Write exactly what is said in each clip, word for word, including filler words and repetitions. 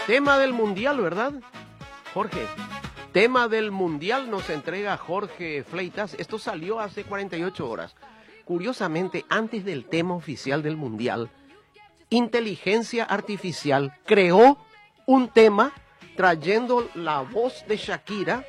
Tema del Mundial, ¿verdad, Jorge? Tema del Mundial nos entrega Jorge Fleitas. Esto salió hace cuarenta y ocho horas. Curiosamente, antes del tema oficial del Mundial, Inteligencia Artificial creó un tema trayendo la voz de Shakira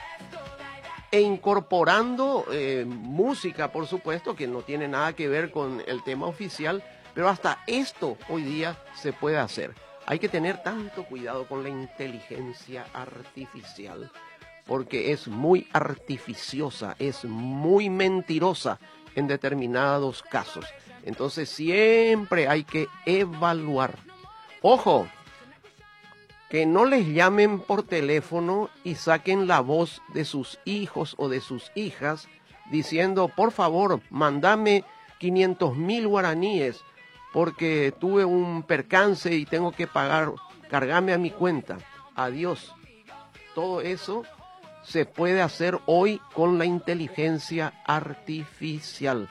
e incorporando eh, música, por supuesto, que no tiene nada que ver con el tema oficial, pero hasta esto hoy día se puede hacer. Hay que tener tanto cuidado con la inteligencia artificial, porque es muy artificiosa, es muy mentirosa en determinados casos. Entonces siempre hay que evaluar. ¡Ojo! Que no les llamen por teléfono y saquen la voz de sus hijos o de sus hijas diciendo, por favor, mándame quinientos mil guaraníes porque tuve un percance y tengo que pagar, cargame a mi cuenta. Adiós. Todo eso se puede hacer hoy con la inteligencia artificial.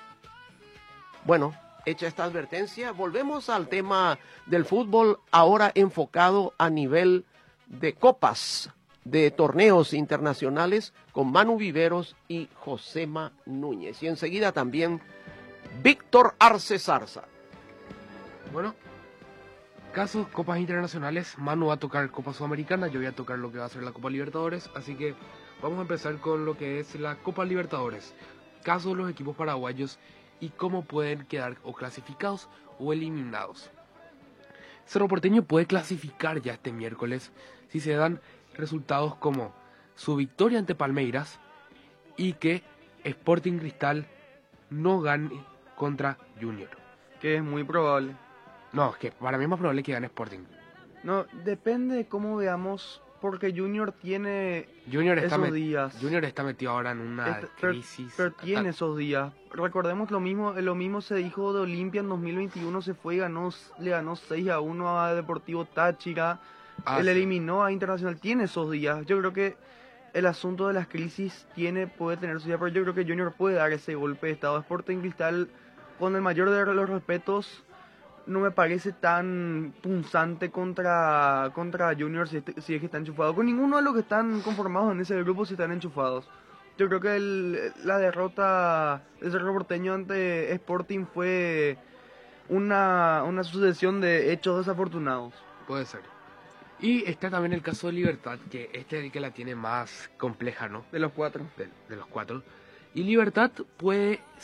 Bueno, hecha esta advertencia, volvemos al tema del fútbol, ahora enfocado a nivel de copas, de torneos internacionales, con Manu Viveros y Josema Núñez. Y enseguida también Víctor Arce Zarza. Bueno, casos copas internacionales, Manu va a tocar Copa Sudamericana, yo voy a tocar lo que va a ser la Copa Libertadores, así que vamos a empezar con lo que es la Copa Libertadores. Casos de los equipos paraguayos y cómo pueden quedar o clasificados o eliminados. Cerro Porteño puede clasificar ya este miércoles si se dan resultados como su victoria ante Palmeiras y que Sporting Cristal no gane contra Junior. Que es muy probable. No, es que para mí es más probable que gane Sporting. No, depende de cómo veamos, porque Junior tiene Junior está esos met- días. Junior está metido ahora en una Este- pero- crisis. Pero tiene esos días. Recordemos lo mismo, lo mismo se dijo de Olimpia en dos mil veintiuno, se fue y ganó, le ganó seis a uno a Deportivo Táchira. Ah, Él sí. eliminó a Internacional, tiene esos días. Yo creo que el asunto de las crisis tiene, puede tener sus días, pero yo creo que Junior puede dar ese golpe de estado. Sporting Cristal, con el mayor de los respetos, no me parece tan punzante contra, contra Junior si, este- si es que está enchufado. Con ninguno de los que están conformados en ese grupo si están enchufados. Yo creo que el- la derrota de Cerro Porteño ante Sporting fue una, una sucesión de hechos desafortunados. Puede ser. Y está también el caso de Libertad, que este es el que la tiene más compleja, ¿no? De los cuatro. De, de los cuatro. Y Libertad puede